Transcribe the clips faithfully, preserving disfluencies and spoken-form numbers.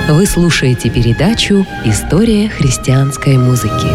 Вы слушаете передачу «История христианской музыки».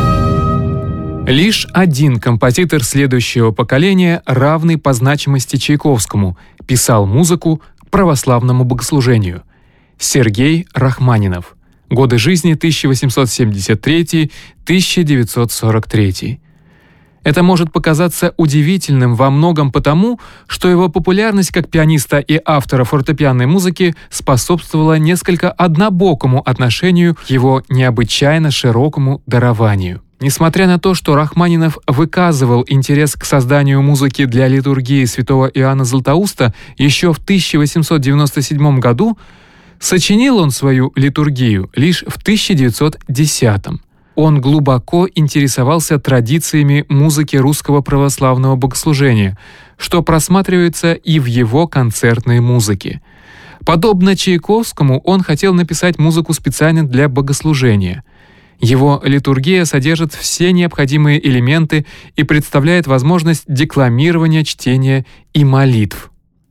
Лишь один композитор следующего поколения, равный по значимости Чайковскому, писал музыку к православному богослужению – Сергей Рахманинов. Годы жизни тысяча восемьсот семьдесят третий — тысяча девятьсот сорок третий. Это может показаться удивительным во многом потому, что его популярность как пианиста и автора фортепианной музыки способствовала несколько однобокому отношению к его необычайно широкому дарованию. Несмотря на то, что Рахманинов выказывал интерес к созданию музыки для литургии святого Иоанна Златоуста еще в тысяча восемьсот девяносто седьмом году, сочинил он свою литургию лишь в тысяча девятьсот десятом. Он глубоко интересовался традициями музыки русского православного богослужения, что просматривается и в его концертной музыке. Подобно Чайковскому, он хотел написать музыку специально для богослужения. Его литургия содержит все необходимые элементы и представляет возможность декламирования, чтения и молитв.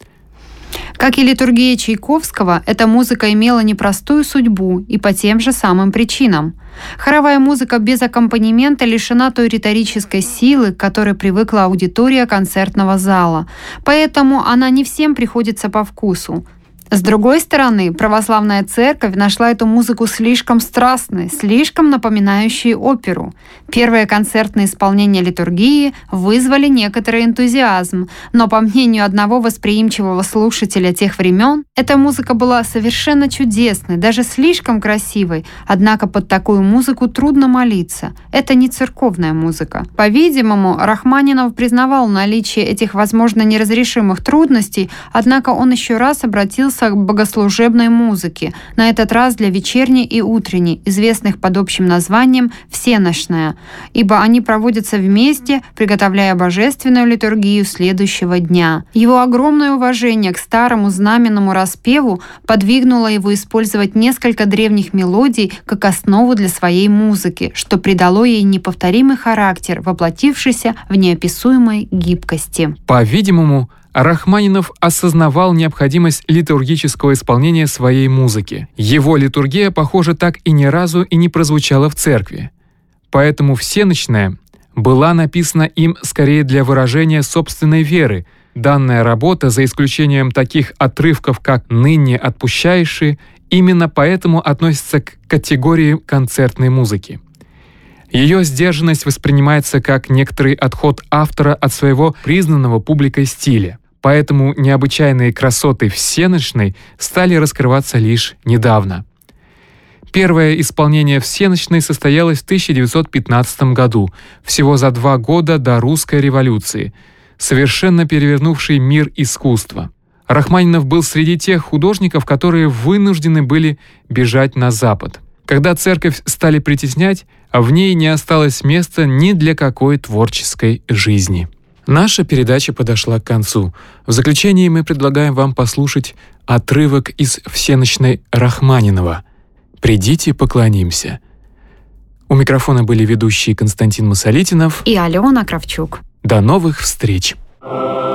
Как и литургия Чайковского, эта музыка имела непростую судьбу и по тем же самым причинам. Хоровая музыка без аккомпанемента лишена той риторической силы, к которой привыкла аудитория концертного зала, поэтому она не всем приходится по вкусу. С другой стороны, православная церковь нашла эту музыку слишком страстной, слишком напоминающей оперу. Первые концертные исполнения литургии вызвали некоторый энтузиазм, но, по мнению одного восприимчивого слушателя тех времен, эта музыка была совершенно чудесной, даже слишком красивой, однако под такую музыку трудно молиться. Это не церковная музыка. По-видимому, Рахманинов признавал наличие этих, возможно, неразрешимых трудностей, однако он еще раз обратился к богослужебной музыке, на этот раз для вечерней и утренней, известных под общим названием «всенощная», ибо они проводятся вместе, приготовляя божественную литургию следующего дня. Его огромное уважение к старому знаменному распеву подвигнуло его использовать несколько древних мелодий как основу для своей музыки, что придало ей неповторимый характер, воплотившийся в неописуемой гибкости. По-видимому, Рахманинов осознавал необходимость литургического исполнения своей музыки. Его литургия, похоже, так и ни разу и не прозвучала в церкви. Поэтому «всенощная» была написана им скорее для выражения собственной веры. Данная работа, за исключением таких отрывков, как «ныне отпущаеши», именно поэтому относится к категории концертной музыки. Ее сдержанность воспринимается как некоторый отход автора от своего признанного публикой стиля. Поэтому необычайные красоты всенощной стали раскрываться лишь недавно. Первое исполнение всенощной состоялось в тысяча девятьсот пятнадцатом году, всего за два года до русской революции, совершенно перевернувшей мир искусства. Рахманинов был среди тех художников, которые вынуждены были бежать на Запад. Когда церковь стали притеснять, в ней не осталось места ни для какой творческой жизни. Наша передача подошла к концу. В заключении мы предлагаем вам послушать отрывок из всенощной Рахманинова «Придите, поклонимся». У микрофона были ведущие Константин Масолитинов и Алена Кравчук. До новых встреч!